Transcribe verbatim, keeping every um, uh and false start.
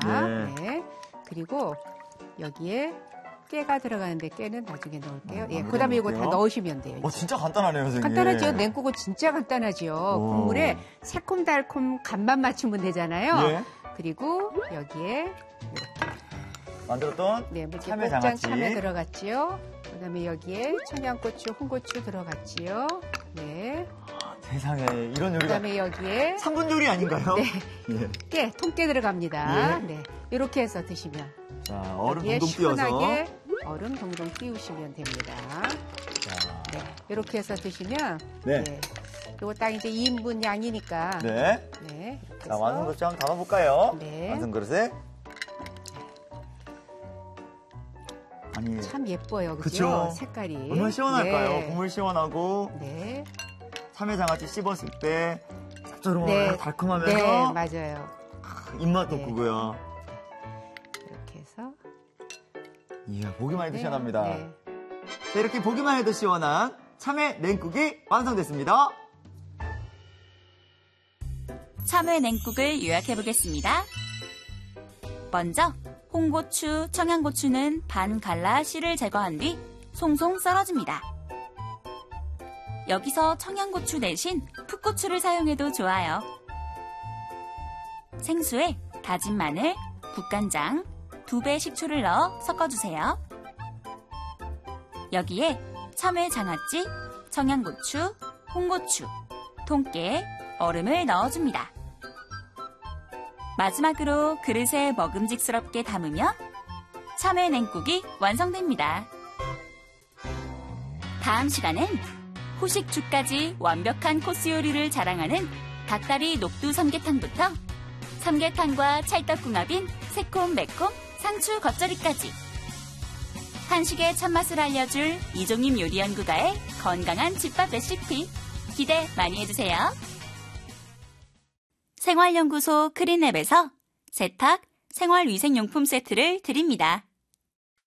네. 네. 그리고 여기에 깨가 들어가는데 깨는 나중에 넣을게요. 어, 예, 그다음에 이거 다 넣으시면 돼요. 어, 진짜 간단하네요, 선생님. 간단하죠. 냉국은 진짜 간단하죠. 오. 국물에 새콤달콤 간만 맞추면 되잖아요. 예. 그리고 여기에 만들었던 네, 뭐 참외 목장 장아찌. 참외 들어갔지요. 그다음에 여기에 청양고추, 홍고추 들어갔지요. 네. 세상에 이런 요리가 그다음에 여기에 삼 분 요리 아닌가요? 네. 예. 깨, 통깨 들어갑니다. 예. 네. 이렇게 해서 드시면 자, 얼음 여기에 동동 띄워서. 시원하게 얼음 동동 띄우시면 됩니다. 자, 네. 이렇게 해서 드시면 네. 네. 요거 딱 이제 이 인분 양이니까 네. 네. 이렇게 자, 해서 완성 그릇 한번 담아볼까요? 네. 완성 그릇에. 아니, 참 예뻐요. 그죠? 그쵸? 색깔이. 얼마나 시원할까요? 네. 국물 시원하고 네. 참외 장아찌 씹었을 때 짭조름하고 네. 달콤하면서 네, 맞아요. 입맛 네. 돋구고요. 이렇게 해서 이야, 보기만 해도 네. 시원합니다. 네. 자, 이렇게 보기만 해도 시원한 참외 냉국이 완성됐습니다. 참외 냉국을 요약해 보겠습니다. 먼저 홍고추, 청양고추는 반 갈라 씨를 제거한 뒤 송송 썰어줍니다. 여기서 청양고추 대신 풋고추를 사용해도 좋아요. 생수에 다진 마늘, 국간장, 두 배 식초를 넣어 섞어주세요. 여기에 참외 장아찌, 청양고추, 홍고추, 통깨, 얼음을 넣어줍니다. 마지막으로 그릇에 먹음직스럽게 담으면 참외 냉국이 완성됩니다. 다음 시간은 후식주까지 완벽한 코스 요리를 자랑하는 닭다리 녹두 삼계탕부터 삼계탕과 찰떡궁합인 새콤 매콤 상추 겉절이까지 한식의 참맛을 알려줄 이종임 요리연구가의 건강한 집밥 레시피 기대 많이 해주세요. 생활연구소 크린앱에서 세탁, 생활위생용품 세트를 드립니다.